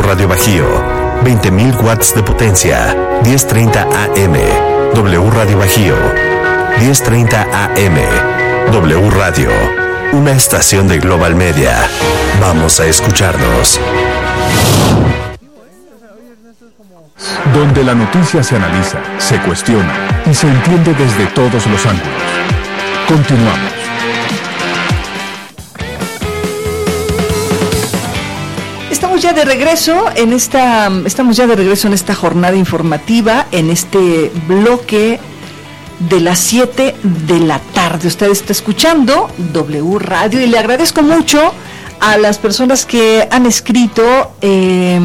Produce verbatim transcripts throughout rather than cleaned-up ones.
Radio Bajío, veinte mil watts de potencia, diez treinta A M. W Radio Bajío, diez treinta A M. W Radio, una estación de Global Media. Vamos a escucharnos. Donde la noticia se analiza, se cuestiona y se entiende desde todos los ángulos. Continuamos. Estamos ya de regreso en esta, estamos ya de regreso en esta jornada informativa, en este bloque de las siete de la tarde. Usted está escuchando W Radio y le agradezco mucho a las personas que han escrito eh,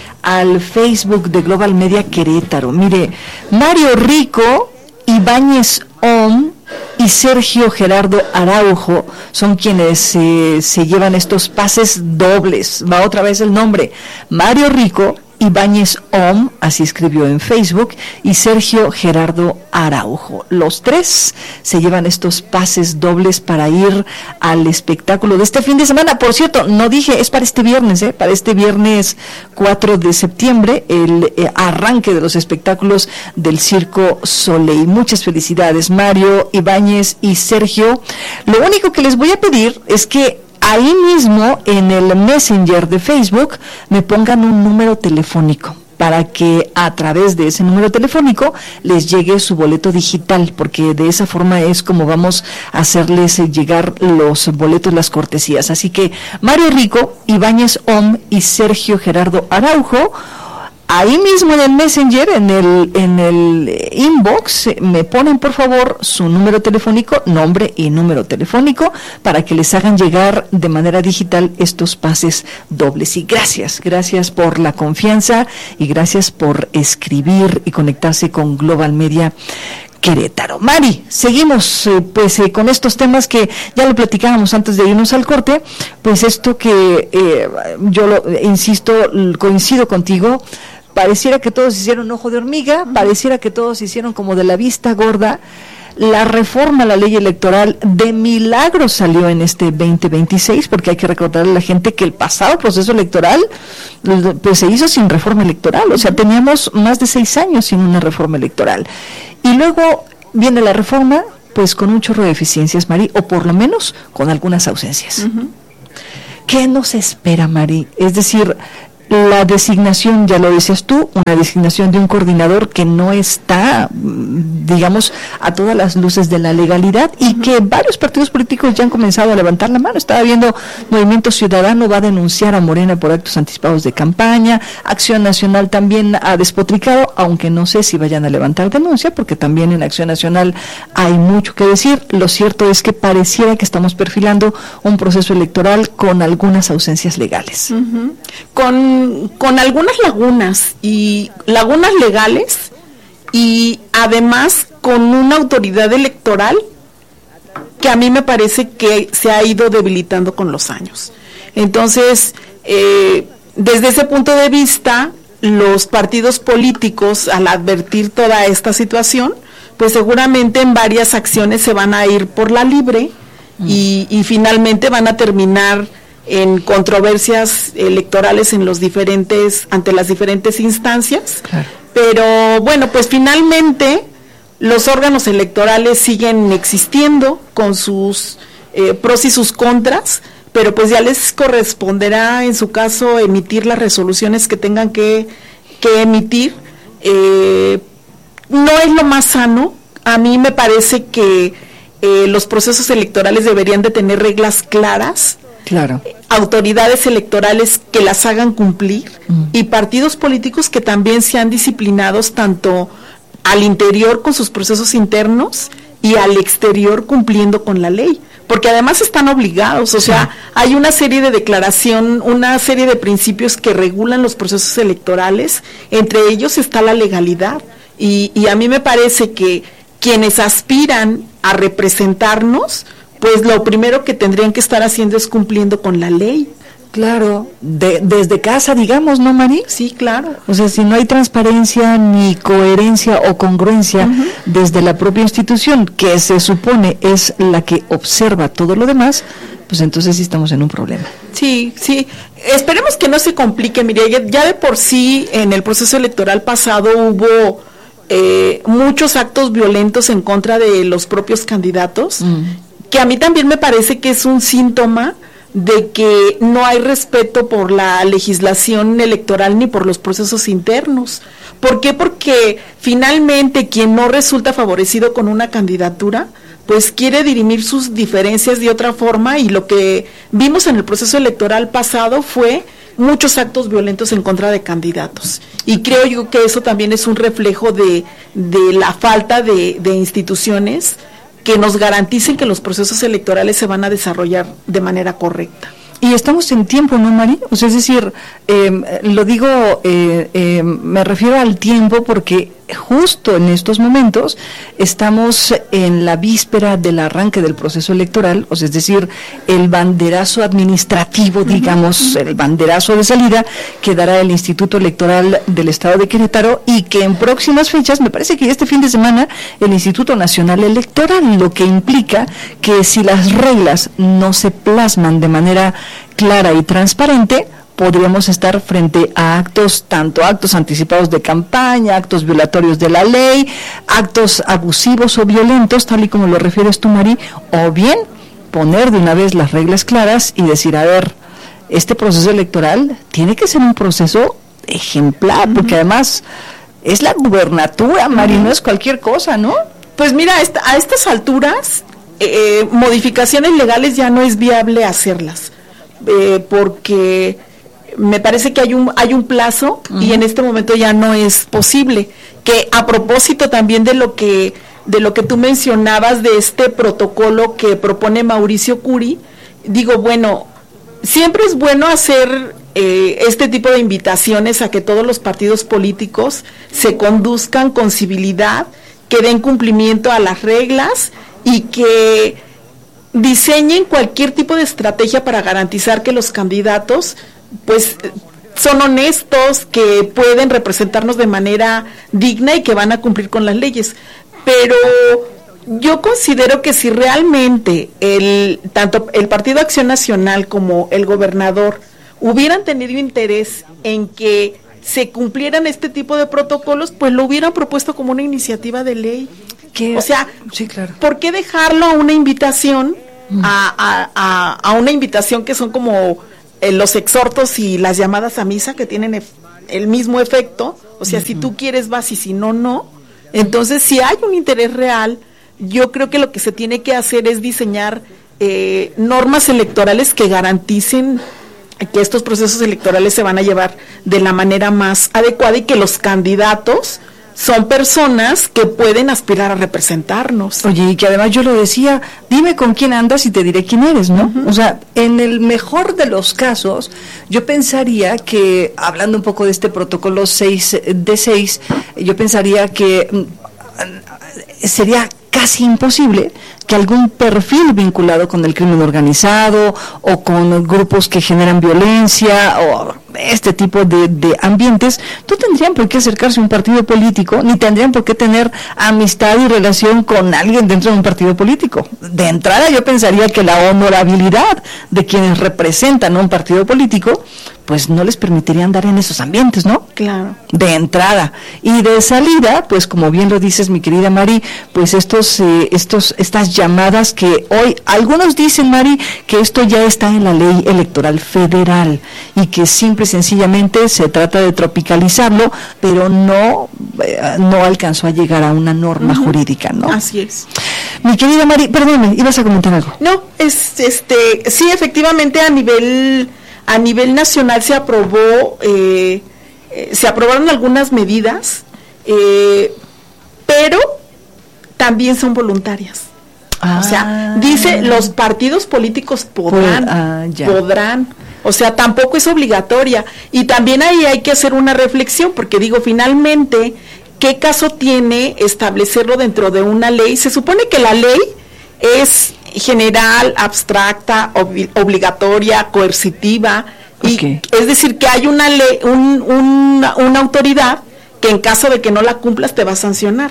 al Facebook de Global Media Querétaro. Mire, Mario Rico, Ibáñez Om y Sergio Gerardo Araujo son quienes eh, se llevan estos pases dobles. Va otra vez el nombre, Mario Rico, Ibáñez Om, así escribió en Facebook, y Sergio Gerardo Araujo. Los tres se llevan estos pases dobles para ir al espectáculo de este fin de semana. Por cierto, no dije, es para este viernes, ¿eh? Para este viernes cuatro de septiembre, el eh, arranque de los espectáculos del Circo Soleil. Muchas felicidades, Mario, Ibáñez y Sergio. Lo único que les voy a pedir es que ahí mismo en el Messenger de Facebook me pongan un número telefónico para que a través de ese número telefónico les llegue su boleto digital, porque de esa forma es como vamos a hacerles llegar los boletos, las cortesías. Así que Mario Rico, Ibáñez Om y Sergio Gerardo Araujo, ahí mismo en el Messenger, en el en el inbox, me ponen por favor su número telefónico, nombre y número telefónico, para que les hagan llegar de manera digital estos pases dobles. Y gracias, gracias por la confianza y gracias por escribir y conectarse con Global Media Querétaro. Mari, seguimos eh, pues eh, con estos temas que ya lo platicábamos antes de irnos al corte. Pues esto que eh, yo lo, eh, insisto, coincido contigo. Pareciera que todos hicieron ojo de hormiga, pareciera que todos hicieron como de la vista gorda. La reforma a la ley electoral de milagro salió en este veinte veintiséis, porque hay que recordarle a la gente que el pasado proceso electoral pues se hizo sin reforma electoral, o sea, teníamos más de seis años sin una reforma electoral. Y luego viene la reforma, pues con un chorro de deficiencias, Mari, o por lo menos con algunas ausencias. Uh-huh. ¿Qué nos espera, Mari? Es decir, la designación, ya lo decías tú, una designación de un coordinador que no está, digamos, a todas las luces de la legalidad, y que varios partidos políticos ya han comenzado a levantar la mano. Estaba viendo Movimiento Ciudadano va a denunciar a Morena por actos anticipados de campaña, Acción Nacional también ha despotricado, aunque no sé si vayan a levantar denuncia, porque también en Acción Nacional hay mucho que decir. Lo cierto es que pareciera que estamos perfilando un proceso electoral con algunas ausencias legales. Uh-huh. Con con algunas lagunas y lagunas legales, y además con una autoridad electoral que a mí me parece que se ha ido debilitando con los años. Entonces, eh, desde ese punto de vista, los partidos políticos, al advertir toda esta situación, pues seguramente en varias acciones se van a ir por la libre mm. y, y finalmente van a terminar en controversias electorales en los diferentes, ante las diferentes instancias. Claro. Pero bueno, pues finalmente los órganos electorales siguen existiendo con sus eh, pros y sus contras, pero pues ya les corresponderá en su caso emitir las resoluciones que tengan que, que emitir. Eh, no es lo más sano. A mí me parece que eh, los procesos electorales deberían de tener reglas claras. Claro. Autoridades electorales que las hagan cumplir, mm. y partidos políticos que también sean disciplinados tanto al interior con sus procesos internos y al exterior cumpliendo con la ley, porque además están obligados, o sí. sea, hay una serie de declaración, una serie de principios que regulan los procesos electorales, entre ellos está la legalidad, y, y a mí me parece que quienes aspiran a representarnos, pues lo primero que tendrían que estar haciendo es cumpliendo con la ley. Claro, de, desde casa, digamos, ¿no, Mari? Sí, claro. O sea, si no hay transparencia ni coherencia o congruencia uh-huh. desde la propia institución, que se supone es la que observa todo lo demás, pues entonces sí estamos en un problema. Sí, sí. Esperemos que no se complique. Mire, ya, ya de por sí en el proceso electoral pasado hubo eh, muchos actos violentos en contra de los propios candidatos, mm. que a mí también me parece que es un síntoma de que no hay respeto por la legislación electoral ni por los procesos internos. ¿Por qué? Porque finalmente quien no resulta favorecido con una candidatura, pues quiere dirimir sus diferencias de otra forma, y lo que vimos en el proceso electoral pasado fue muchos actos violentos en contra de candidatos. Y creo yo que eso también es un reflejo de, de la falta de, de instituciones que nos garanticen que los procesos electorales se van a desarrollar de manera correcta. Y estamos en tiempo, ¿no, Mari? O sea, es decir, eh, lo digo, eh, eh, me refiero al tiempo porque justo en estos momentos estamos en la víspera del arranque del proceso electoral, o sea, es decir, el banderazo administrativo, digamos, el banderazo de salida que dará el Instituto Electoral del Estado de Querétaro, y que en próximas fechas, me parece que este fin de semana, el Instituto Nacional Electoral, lo que implica que si las reglas no se plasman de manera clara y transparente, podríamos estar frente a actos, tanto actos anticipados de campaña, actos violatorios de la ley, actos abusivos o violentos, tal y como lo refieres tú, Mari, o bien poner de una vez las reglas claras y decir, a ver, este proceso electoral tiene que ser un proceso ejemplar, uh-huh. porque además es la gubernatura, Mari, uh-huh. no es cualquier cosa, ¿no? Pues mira, a, esta, a estas alturas, eh, modificaciones legales ya no es viable hacerlas, eh, porque me parece que hay un hay un plazo, uh-huh. y en este momento ya no es posible. Que a propósito también de lo que de lo que tú mencionabas de este protocolo que propone Mauricio Curi, digo, bueno, siempre es bueno hacer eh, este tipo de invitaciones a que todos los partidos políticos se conduzcan con civilidad, que den cumplimiento a las reglas y que diseñen cualquier tipo de estrategia para garantizar que los candidatos pues son honestos, que pueden representarnos de manera digna y que van a cumplir con las leyes. Pero yo considero que si realmente el tanto el Partido Acción Nacional como el gobernador hubieran tenido interés en que se cumplieran este tipo de protocolos, pues lo hubieran propuesto como una iniciativa de ley. ¿Qué? O sea, sí, claro. ¿Por qué dejarlo a una invitación, mm. a, a, a, a una invitación que son como los exhortos y las llamadas a misa, que tienen ef- el mismo efecto? O sea, uh-huh. si tú quieres vas y si no, no. Entonces, si hay un interés real, yo creo que lo que se tiene que hacer es diseñar eh, normas electorales que garanticen que estos procesos electorales se van a llevar de la manera más adecuada y que los candidatos son personas que pueden aspirar a representarnos. Oye, y que además yo lo decía, dime con quién andas y te diré quién eres, ¿no? Uh-huh. O sea, en el mejor de los casos, yo pensaría que, hablando un poco de este protocolo seis de seis, yo pensaría que mm, sería casi imposible que algún perfil vinculado con el crimen organizado o con grupos que generan violencia o este tipo de, de ambientes no tendrían por qué acercarse a un partido político, ni tendrían por qué tener amistad y relación con alguien dentro de un partido político. De entrada yo pensaría que la honorabilidad de quienes representan a un partido político pues no les permitiría andar en esos ambientes, ¿no? Claro. De entrada. Y de salida, pues como bien lo dices, mi querida Mari, pues estos, eh, estos, estas llamadas que hoy, algunos dicen, Mari, que esto ya está en la ley electoral federal y que simple y sencillamente se trata de tropicalizarlo, pero no, eh, no alcanzó a llegar a una norma uh-huh. jurídica, ¿no? Así es. Mi querida Mari, perdóname, ibas a comentar algo. No, es, este, sí, efectivamente a nivel... A nivel nacional se aprobó, eh, eh, se aprobaron algunas medidas, eh, pero también son voluntarias. Ah. O sea, dice, los partidos políticos podrán, pues, ah, podrán, o sea, tampoco es obligatoria. Y también ahí hay que hacer una reflexión, porque digo, finalmente, ¿qué caso tiene establecerlo dentro de una ley? Se supone que la ley es general, abstracta, ob- obligatoria, coercitiva, y okay. es decir, que hay una ley, un, una, una autoridad que en caso de que no la cumplas te va a sancionar.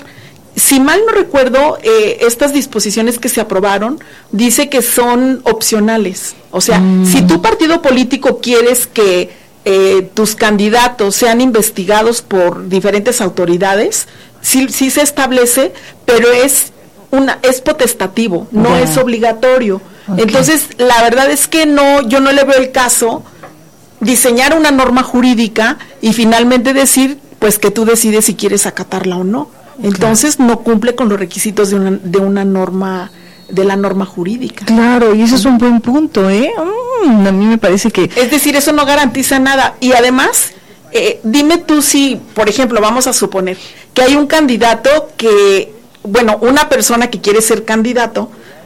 si mal no recuerdo, eh, estas disposiciones que se aprobaron dice que son opcionales. O sea, mm. si tu partido político quieres que eh, tus candidatos sean investigados por diferentes autoridades, sí, sí se establece, pero es una es potestativo, no yeah. es obligatorio. Okay. Entonces, la verdad es que no, yo no le veo el caso diseñar una norma jurídica y finalmente decir, pues que tú decides si quieres acatarla o no. Entonces claro. no cumple con los requisitos de una, de una norma, de la norma jurídica. Claro, y ese es un buen punto, ¿eh? Mm, a mí me parece que... Es decir, eso no garantiza nada. Y además, eh, dime tú si, por ejemplo, vamos a suponer que hay un candidato que, bueno, una persona que quiere ser candidato,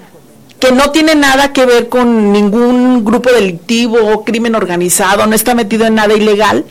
que no tiene nada que ver con ningún grupo delictivo o crimen organizado, no está metido en nada ilegal,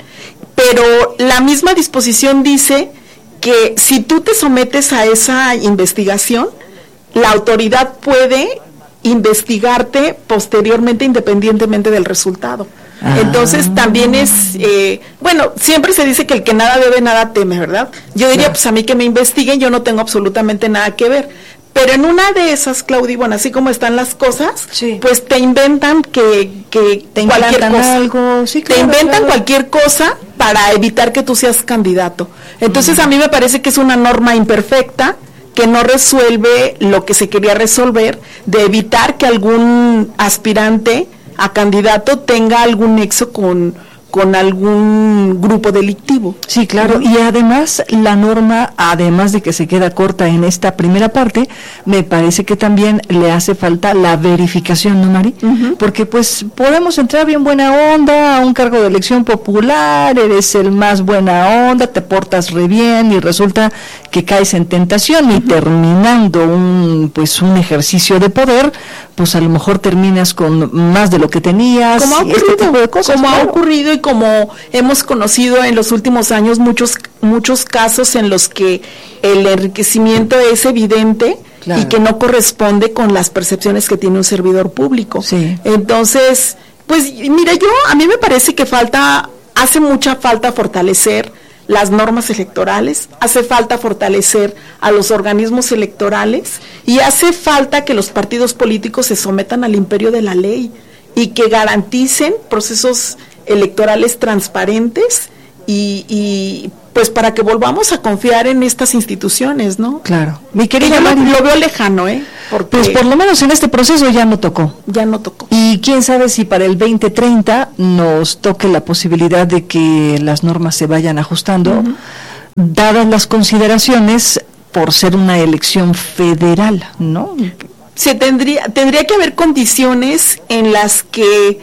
pero la misma disposición dice que si tú te sometes a esa investigación, la autoridad puede investigarte posteriormente independientemente del resultado. Ah. Entonces también es, eh, bueno, siempre se dice que el que nada debe, nada teme, ¿verdad? Yo diría, claro. pues a mí que me investiguen, yo no tengo absolutamente nada que ver. Pero en una de esas, Claudia, bueno, así como están las cosas, sí. pues te inventan que, que te cualquier cosa. Algo. Sí, claro, te inventan claro. cualquier cosa para evitar que tú seas candidato. Entonces, mm. a mí me parece que es una norma imperfecta, que no resuelve lo que se quería resolver, de evitar que algún aspirante a candidato tenga algún nexo con... con algún grupo delictivo. Sí, claro, y además la norma, además de que se queda corta en esta primera parte, me parece que también le hace falta la verificación, ¿no, Mari? Uh-huh. Porque pues podemos entrar bien buena onda a un cargo de elección popular, eres el más buena onda, te portas re bien y resulta que caes en tentación y uh-huh. terminando un pues un ejercicio de poder, pues a lo mejor terminas con más de lo que tenías. Como ha ocurrido, este tipo de cosas, como claro. ha ocurrido y como hemos conocido en los últimos años muchos muchos casos en los que el enriquecimiento es evidente claro. y que no corresponde con las percepciones que tiene un servidor público. Sí. Entonces, pues mira, yo a mí me parece que falta, hace mucha falta fortalecer las normas electorales, hace falta fortalecer a los organismos electorales y hace falta que los partidos políticos se sometan al imperio de la ley y que garanticen procesos electorales transparentes y, y pues para que volvamos a confiar en estas instituciones, ¿no? Claro. Mi querida yo Mari, lo, lo veo lejano, ¿eh? Porque pues por lo menos en este proceso ya no tocó. Ya no tocó. Y quién sabe si para el veinte treinta nos toque la posibilidad de que las normas se vayan ajustando, uh-huh. dadas las consideraciones por ser una elección federal, ¿no? Se tendría, tendría que haber condiciones en las que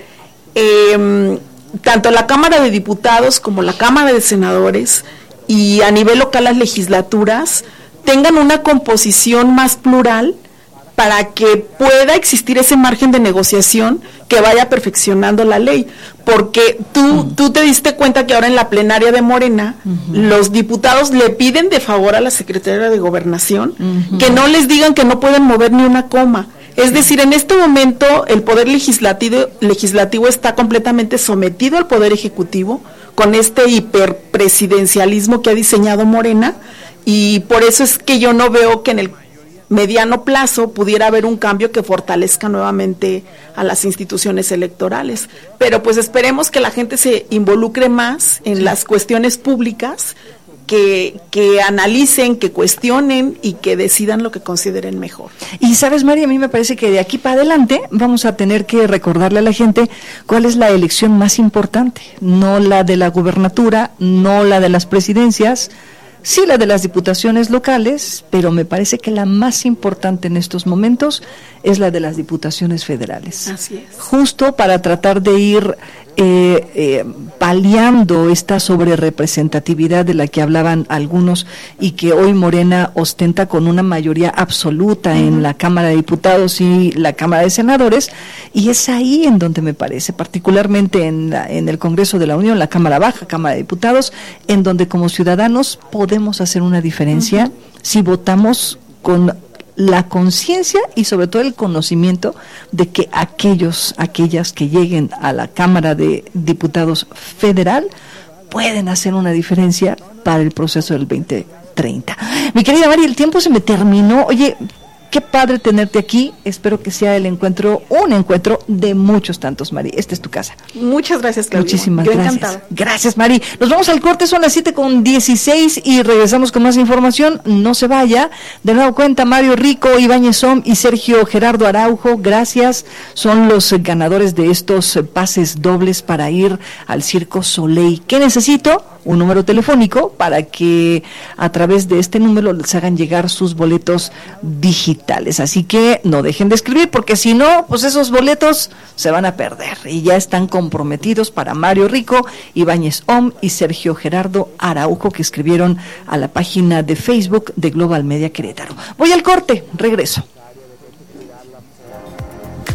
eh, tanto la Cámara de Diputados como la Cámara de Senadores y a nivel local las legislaturas tengan una composición más plural para que pueda existir ese margen de negociación que vaya perfeccionando la ley, porque tú, uh-huh. tú te diste cuenta que ahora en la plenaria de Morena, uh-huh. los diputados le piden de favor a la Secretaría de Gobernación uh-huh. que no les digan que no pueden mover ni una coma. Es decir, en este momento el poder legislativo, legislativo está completamente sometido al poder ejecutivo con este hiperpresidencialismo que ha diseñado Morena, y por eso es que yo no veo que en el mediano plazo pudiera haber un cambio que fortalezca nuevamente a las instituciones electorales. Pero pues esperemos que la gente se involucre más en sí. las cuestiones públicas, que, que analicen, que cuestionen y que decidan lo que consideren mejor. Y sabes, María, a mí me parece que de aquí para adelante vamos a tener que recordarle a la gente cuál es la elección más importante, no la de la gubernatura, no la de las presidencias, sí la de las diputaciones locales, pero me parece que la más importante en estos momentos es la de las diputaciones federales. Así es. Justo para tratar de ir eh, eh, paliando esta sobrerepresentatividad de la que hablaban algunos y que hoy Morena ostenta con una mayoría absoluta uh-huh. en la Cámara de Diputados y la Cámara de Senadores, y es ahí en donde me parece, particularmente en, la, en el Congreso de la Unión, la Cámara Baja, Cámara de Diputados, en donde como ciudadanos podemos hacer una diferencia uh-huh. si votamos con la conciencia y sobre todo el conocimiento de que aquellos, aquellas que lleguen a la Cámara de Diputados Federal pueden hacer una diferencia para el proceso del veinte treinta. Mi querida Mari, el tiempo se me terminó. Oye, qué padre tenerte aquí. Espero que sea el encuentro, un encuentro de muchos tantos, Mari. Esta es tu casa. Muchas gracias, Claudia. Muchísimas Yo gracias. encantada. Gracias, Mari. Nos vamos al corte, son las siete con dieciséis y regresamos con más información. No se vaya. De nuevo cuenta, Mario Rico, Ibáñez Som y Sergio Gerardo Araujo. Gracias. Son los ganadores de estos pases dobles para ir al Circo Soleil. ¿Qué necesito? Un número telefónico para que a través de este número les hagan llegar sus boletos digitales. Así que no dejen de escribir, porque si no, pues esos boletos se van a perder. Y ya están comprometidos para Mario Rico, Ibáñez Om y Sergio Gerardo Araujo, que escribieron a la página de Facebook de Global Media Querétaro. Voy al corte, regreso.